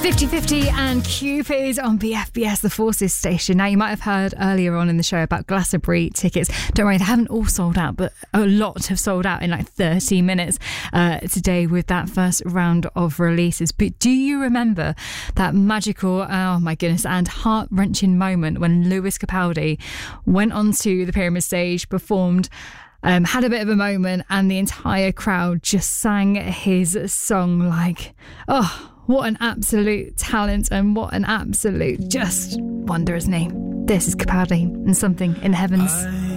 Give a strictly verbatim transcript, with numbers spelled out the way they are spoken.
fifty fifty and Cupid on B F B S, the Forces station. Now, you might have heard earlier on in the show about Glastonbury tickets. Don't worry, they haven't all sold out, but a lot have sold out in like thirty minutes uh, today with that first round of releases. But do you remember that magical, oh my goodness, and heart-wrenching moment when Lewis Capaldi went onto the Pyramid stage, performed, Um, had a bit of a moment, and the entire crowd just sang his song like, oh, what an absolute talent and what an absolute just wonder, isn't he? This is Capaldi and Something in the Heavens. I